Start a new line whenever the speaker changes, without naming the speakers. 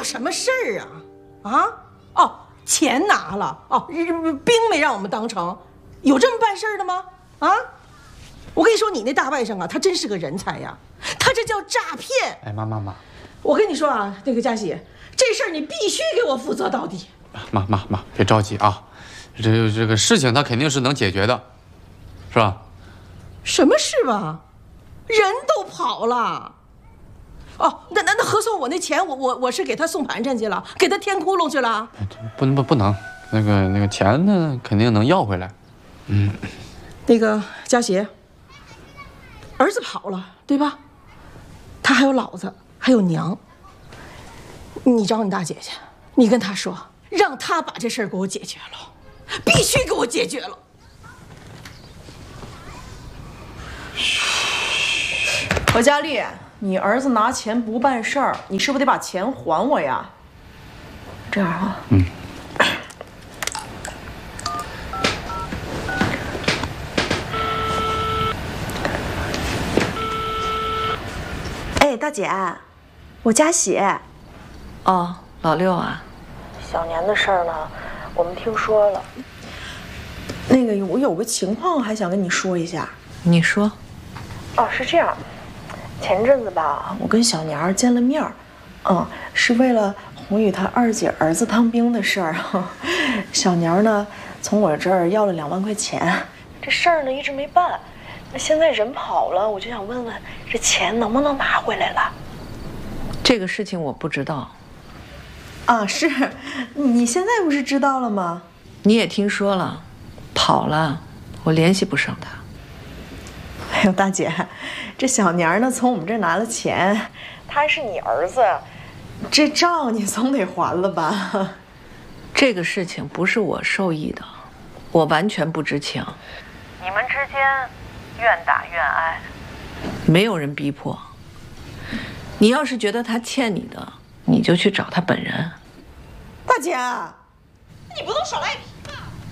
叫什么事儿啊？啊？哦，钱拿了，哦，兵没让我们当成，有这么办事儿的吗？啊？我跟你说，你那大外甥啊，他真是个人才呀，他这叫诈骗。
哎，妈，
我跟你说啊，那个佳喜，这事儿你必须给我负责到底。
妈，别着急啊，这个事情他肯定是能解决的，是吧？
什么事吧？人都跑了。哦，那何总，我那钱我是给他送盘缠去了，给他填窟窿去了。
不能，那个钱呢，肯定能要回来。
那个佳喜，儿子跑了，对吧？他还有老子，还有娘。你找你大姐去，你跟她说，让她把这事儿给我解决了，必须给我解决了。
何佳丽，你儿子拿钱不办事儿，你是不是得把钱还我呀？这样啊。
哎，大姐，我佳喜。
哦，老六啊。
小年的事儿呢，我们听说了。
那个，我有个情况还想跟你说一下。
你说。
哦，是这样，前阵子吧，我跟小年儿见了面儿，是为了红宇他二姐儿子当兵的事儿。小年儿呢，从我这儿要了2万块钱，这事儿呢一直没办。那现在人跑了，我就想问问，这钱能不能拿回来了？
这个事情我不知道。
啊，是，你现在不是知道了吗？
你也听说了，跑了，我联系不上他。
哎呦，大姐，这小年儿呢从我们这儿拿了钱，他还是你儿子，这账你总得还了吧？
这个事情不是我授意的，我完全不知情。
你们之间愿打愿挨，
没有人逼迫。你要是觉得他欠你的，你就去找他本人。
大姐，
你不能耍赖皮。